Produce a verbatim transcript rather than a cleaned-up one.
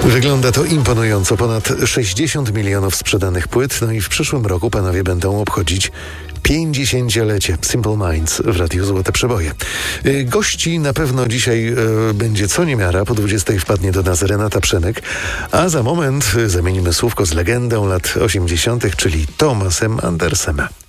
Wygląda to imponująco. Ponad sześćdziesiąt milionów sprzedanych płyt. No i w przyszłym roku panowie będą obchodzić pięćdziesięciolecie Simple Minds w Radiu Złote Przeboje. Y, Gości na pewno dzisiaj y, będzie co niemiara. Po dwudziestej wpadnie do nas Renata Przemyk, a za moment y, zamienimy słówko z legendą lat osiemdziesiątych, czyli Thomasem Andersem.